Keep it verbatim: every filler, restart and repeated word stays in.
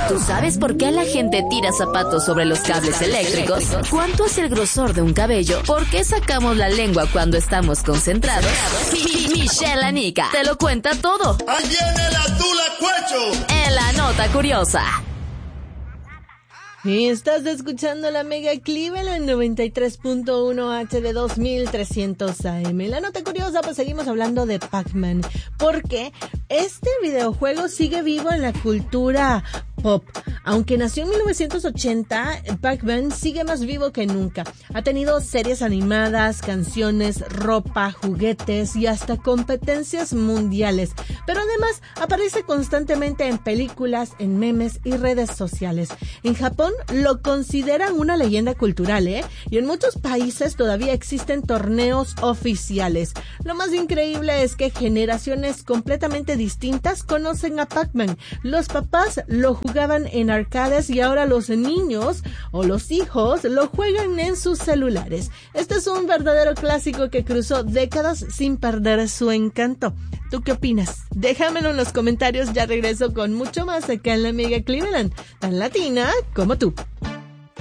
¿Tú sabes por qué la gente tira zapatos sobre los cables eléctricos? ¿Cuánto es el grosor de un cabello? ¿Por qué sacamos la lengua cuando estamos concentrados? Michelle Anica te lo cuenta todo. ¡Ahí viene la tula cuecho! En la nota curiosa. Y estás escuchando la Mega Cleveland noventa y tres punto uno H D dos mil trescientos A M. La nota curiosa, pues seguimos hablando de Pac-Man, porque este videojuego sigue vivo en la cultura pop. Aunque nació en mil novecientos ochenta, Pac-Man sigue más vivo que nunca. Ha tenido series animadas, canciones, ropa, juguetes y hasta competencias mundiales. Pero además aparece constantemente en películas, en memes y redes sociales. En Japón lo consideran una leyenda cultural, ¿eh? Y en muchos países todavía existen torneos oficiales. Lo más increíble es que generaciones completamente distintas conocen a Pac-Man. Los papás lo jugaban en arcades y ahora los niños o los hijos lo juegan en sus celulares. Este es un verdadero clásico que cruzó décadas sin perder su encanto. ¿Tú qué opinas? Déjamelo en los comentarios, ya regreso con mucho más acá en la Mega Cleveland, tan latina como tú.